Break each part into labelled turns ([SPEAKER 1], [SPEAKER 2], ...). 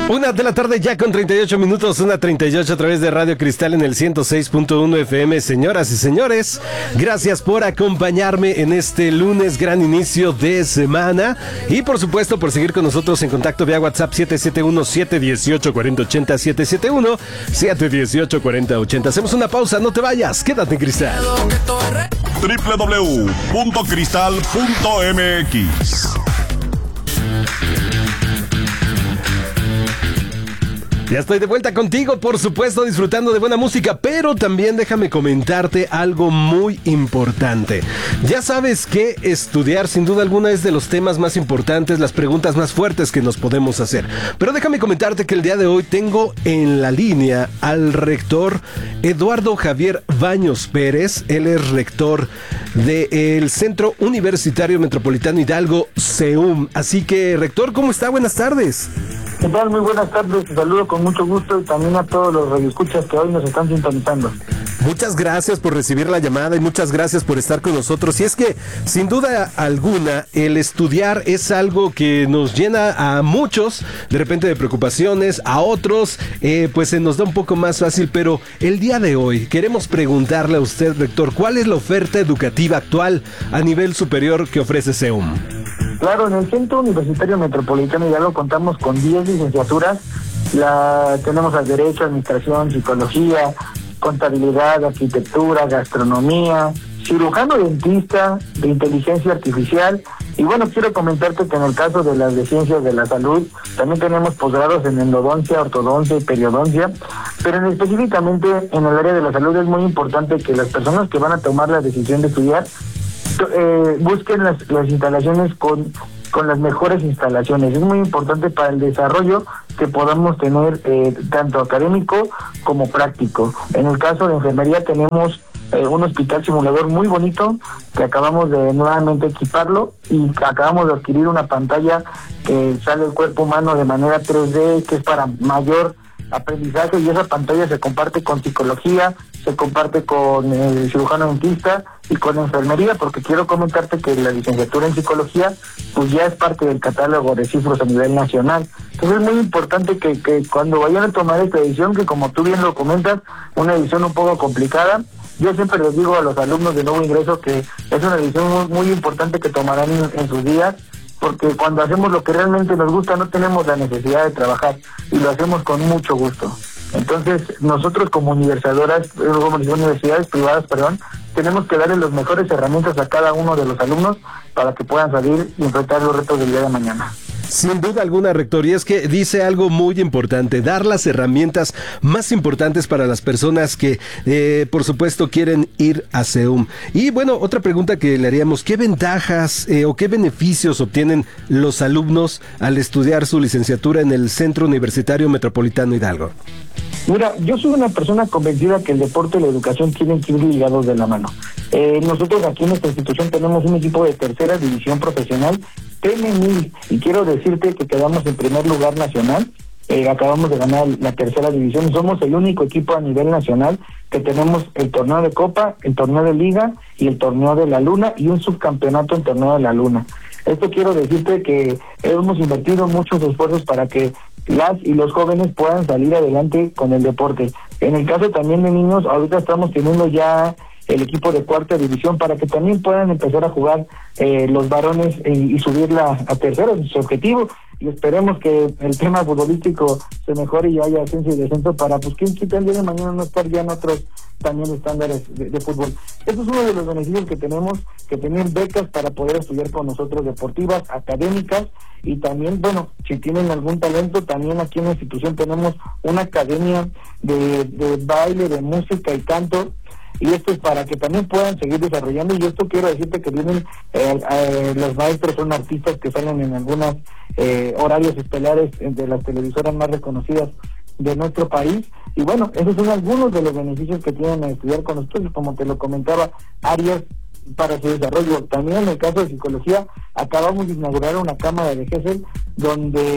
[SPEAKER 1] 1:00 ya con 38 minutos, 1:38 a través de Radio Cristal en el 106.1 FM. Señoras y señores, gracias por acompañarme en este lunes, gran inicio de semana. Y por supuesto por seguir con nosotros en contacto vía WhatsApp 771-718-4080, 771-718-4080. Hacemos una pausa, no te vayas, quédate en Cristal.
[SPEAKER 2] www.cristal.mx.
[SPEAKER 1] Ya estoy de vuelta contigo, por supuesto, disfrutando de buena música, pero también déjame comentarte algo muy importante. Ya sabes que estudiar sin duda alguna es de los temas más importantes, las preguntas más fuertes que nos podemos hacer. Pero déjame comentarte que el día de hoy tengo en la línea al rector Eduardo Javier Baños Pérez. Él es rector del Centro Universitario Metropolitano Hidalgo, CEUM. Así que, rector, ¿cómo está? Buenas tardes.
[SPEAKER 3] ¿Qué tal? Muy buenas tardes, te saludo con mucho gusto y también a todos los radioescuchas que hoy nos están sintonizando.
[SPEAKER 1] Muchas gracias por recibir la llamada y muchas gracias por estar con nosotros. Y es que, sin duda alguna, el estudiar es algo que nos llena a muchos, de repente, de preocupaciones, a otros, pues se nos da un poco más fácil, pero el día de hoy queremos preguntarle a usted, rector, ¿cuál es la oferta educativa actual a nivel superior que ofrece CEUM?
[SPEAKER 3] Claro, en el Centro Universitario Metropolitano Hidalgo contamos con 10 licenciaturas. Tenemos al Derecho, Administración, Psicología, Contabilidad, Arquitectura, Gastronomía, Cirujano Dentista, de Inteligencia Artificial. Y bueno, quiero comentarte que en el caso de las de Ciencias de la Salud, también tenemos posgrados en endodoncia, ortodoncia y periodoncia. Pero específicamente en el área de la salud es muy importante que las personas que van a tomar la decisión de estudiar busquen las instalaciones con las mejores instalaciones. Es muy importante para el desarrollo que podamos tener tanto académico como práctico. En el caso de enfermería tenemos un hospital simulador muy bonito que acabamos de nuevamente equiparlo y acabamos de adquirir una pantalla que sale el cuerpo humano de manera 3D, que es para mayor aprendizaje, y esa pantalla se comparte con psicología, se comparte con el cirujano dentista y con enfermería, porque quiero comentarte que la licenciatura en psicología pues ya es parte del catálogo de cifros a nivel nacional. Entonces es muy importante que cuando vayan a tomar esta decisión, que como tú bien lo comentas, una decisión un poco complicada, yo siempre les digo a los alumnos de nuevo ingreso que es una decisión muy, muy importante que tomarán en sus días, porque cuando hacemos lo que realmente nos gusta no tenemos la necesidad de trabajar y lo hacemos con mucho gusto. Entonces nosotros como universidades privadas, tenemos que darle las mejores herramientas a cada uno de los alumnos para que puedan salir y enfrentar los retos del día de mañana.
[SPEAKER 1] Sin duda alguna, rector, y es que dice algo muy importante, dar las herramientas más importantes para las personas que, por supuesto, quieren ir a CEUM. Y bueno, otra pregunta que le haríamos, ¿qué ventajas o qué beneficios obtienen los alumnos al estudiar su licenciatura en el Centro Universitario Metropolitano Hidalgo?
[SPEAKER 3] Mira, yo soy una persona convencida que el deporte y la educación tienen que ir ligados de la mano. Nosotros aquí en nuestra institución tenemos un equipo de tercera división profesional, PM1000, y quiero decirte que quedamos en primer lugar nacional. Acabamos de ganar la tercera división. Somos el único equipo a nivel nacional que tenemos el torneo de Copa, el torneo de Liga y el torneo de la Luna y un subcampeonato en torneo de la Luna. Esto quiero decirte que hemos invertido muchos esfuerzos para que las y los jóvenes puedan salir adelante con el deporte. En el caso también de niños, ahorita estamos teniendo ya el equipo de cuarta división para que también puedan empezar a jugar los varones y subirla a tercera, es su objetivo, y esperemos que el tema futbolístico se mejore y haya ascenso y descenso para, pues, quién quita el día de mañana no estar ya en otros también estándares de fútbol. Eso es uno de los beneficios que tenemos, que tener becas para poder estudiar con nosotros, deportivas, académicas, y también, bueno, si tienen algún talento, también aquí en la institución tenemos una academia de baile, de música y canto, y esto es para que también puedan seguir desarrollando. Y esto quiero decirte que vienen los maestros son artistas que salen en algunos horarios estelares de las televisoras más reconocidas de nuestro país, y bueno, esos son algunos de los beneficios que tienen a estudiar con nosotros, como te lo comentaba, áreas para su desarrollo. También en el caso de psicología, acabamos de inaugurar una cámara de GESEL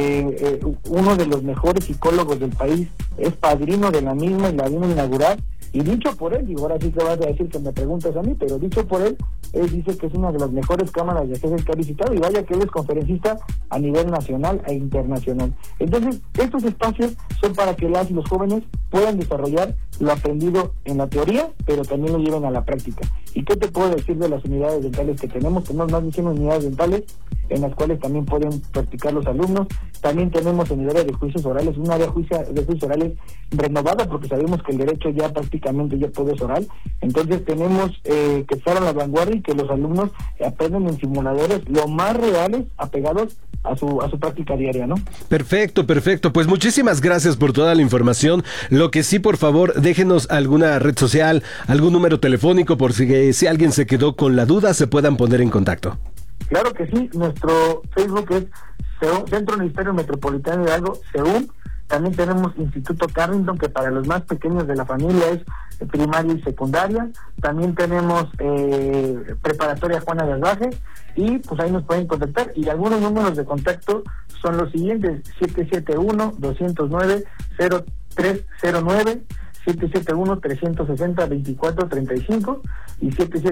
[SPEAKER 3] donde uno de los mejores psicólogos del país es padrino de la misma y la vino a inaugurar, Y dicho por él, y ahora sí que vas a decir que me preguntas a mí, pero dicho por él dice que es una de las mejores cámaras de ajedrez que ha visitado, y vaya que él es conferencista a nivel nacional e internacional. Entonces, estos espacios son para que las y los jóvenes puedan desarrollar lo aprendido en la teoría, pero también lo lleven a la práctica. ¿Y qué te puedo decir de las unidades dentales que tenemos? Tenemos más de 100 unidades dentales en las cuales también pueden practicar los alumnos. También tenemos unidades de juicios orales, un área de juicios orales renovada, porque sabemos que el derecho ya prácticamente ya todo es oral. Entonces tenemos que estar a la vanguardia y que los alumnos aprenden en simuladores lo más reales, apegados a su práctica diaria, ¿no?
[SPEAKER 1] Perfecto. Pues muchísimas gracias por toda la información. Lo que sí, por favor, déjenos alguna red social, algún número telefónico, por si alguien se quedó con la duda, se puedan poner en contacto.
[SPEAKER 3] Claro que sí, nuestro Facebook es Centro Universitario Metropolitano de Hidalgo, CEUM. También tenemos Instituto Carrington, que para los más pequeños de la familia es primaria y secundaria. También tenemos Preparatoria Juana de Albaje, y pues ahí nos pueden contactar. Y algunos números de contacto son los siguientes: 771-209-0309, 771-360-2435 y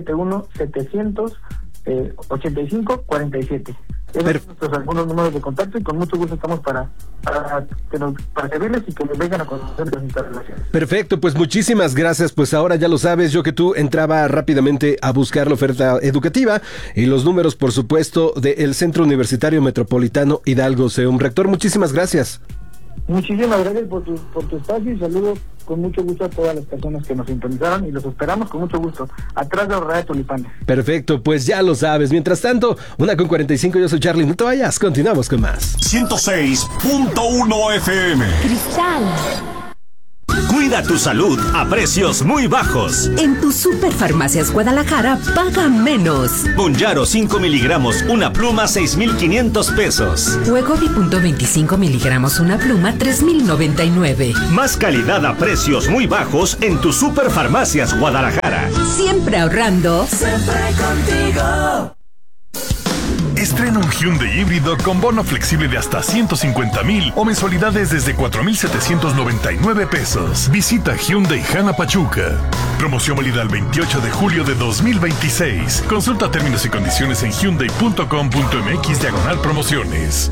[SPEAKER 3] 771-700-85-47. Esos son nuestros algunos números de contacto, y con mucho gusto estamos para servirles y que nos vengan a conocer las instalaciones.
[SPEAKER 1] Perfecto, pues muchísimas gracias. Pues ahora ya lo sabes, yo que tú entraba rápidamente a buscar la oferta educativa y los números, por supuesto, del Centro Universitario Metropolitano Hidalgo CEUM. Rector, muchísimas gracias.
[SPEAKER 3] Muchísimas gracias por tu espacio, y saludos con mucho gusto a todas las personas que nos sintonizaron, y los esperamos con mucho gusto atrás de Horrera de Tulipanes.
[SPEAKER 1] Perfecto, pues ya lo sabes. Mientras tanto, 1:45, yo soy Charlie, no te vayas, continuamos con más.
[SPEAKER 2] 106.1 FM.
[SPEAKER 4] Cristal.
[SPEAKER 2] Cuida tu salud a precios muy bajos.
[SPEAKER 4] En tu Superfarmacias Guadalajara, paga menos.
[SPEAKER 2] Bonjaro 5 miligramos, una pluma, 6,500 pesos.
[SPEAKER 4] Wegovy.25 miligramos, una pluma, 3,099.
[SPEAKER 2] Más calidad a precios muy bajos en tu Superfarmacias Guadalajara.
[SPEAKER 4] Siempre ahorrando.
[SPEAKER 5] Siempre contigo.
[SPEAKER 6] Estrena un Hyundai híbrido con bono flexible de hasta 150,000 o mensualidades desde 4,799 pesos. Visita Hyundai Jana Pachuca. Promoción válida el 28 de julio de 2026. Consulta términos y condiciones en hyundai.com.mx/promociones.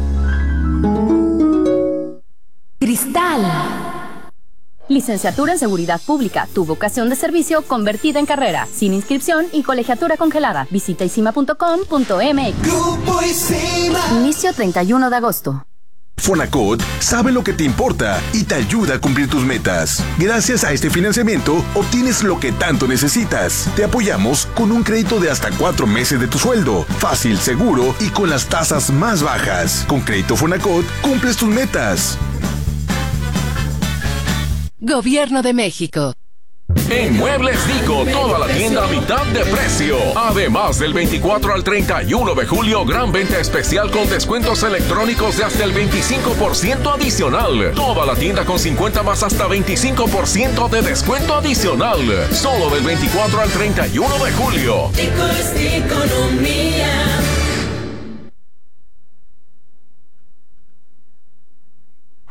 [SPEAKER 7] Cristal. Licenciatura en Seguridad Pública, tu vocación de servicio convertida en carrera, sin inscripción y colegiatura congelada. Visita isima.com.mx.
[SPEAKER 5] Grupo Isima.
[SPEAKER 7] Inicio 31 de agosto.
[SPEAKER 8] Fonacot sabe lo que te importa y te ayuda a cumplir tus metas. Gracias a este financiamiento, obtienes lo que tanto necesitas. Te apoyamos con un crédito de hasta 4 meses de tu sueldo. Fácil, seguro y con las tasas más bajas. Con Crédito Fonacot, cumples tus metas.
[SPEAKER 4] Gobierno de México.
[SPEAKER 9] En Muebles Dico, toda la tienda a mitad de precio. Además, del 24 al 31 de julio, gran venta especial con descuentos electrónicos de hasta el 25% adicional. Toda la tienda con 50 más hasta 25% de descuento adicional. Solo del 24 al 31 de julio.
[SPEAKER 5] Dico es economía.